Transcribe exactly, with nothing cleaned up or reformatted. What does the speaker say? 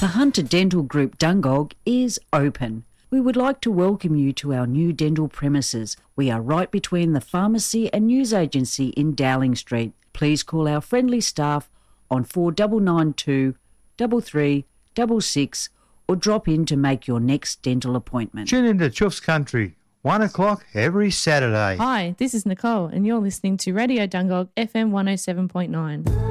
The Hunter Dental Group Dungog is open. We would like to welcome you to our new dental premises. We are right between the pharmacy and news agency in Dowling Street. Please call our friendly staff on four nine nine two, three three six six or drop in to make your next dental appointment. Tune into Chuff's Country, one o'clock every Saturday. Hi, this is Nicole and you're listening to Radio Dungog F M one oh seven point nine.